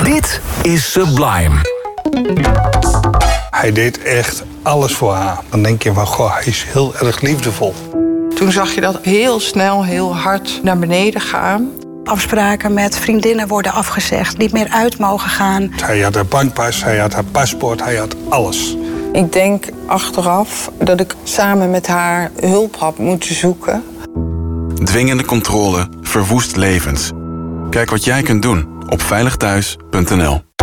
Dit is Sublime. Hij deed echt alles voor haar. Dan denk je van, goh, hij is heel erg liefdevol. Toen zag je dat heel snel, heel hard naar beneden gaan. Afspraken met vriendinnen worden afgezegd, niet meer uit mogen gaan. Hij had haar bankpas, hij had haar paspoort, hij had alles. Ik denk achteraf dat ik samen met haar hulp had moeten zoeken. Dwingende controle verwoest levens. Kijk wat jij kunt doen op veiligthuis.nl.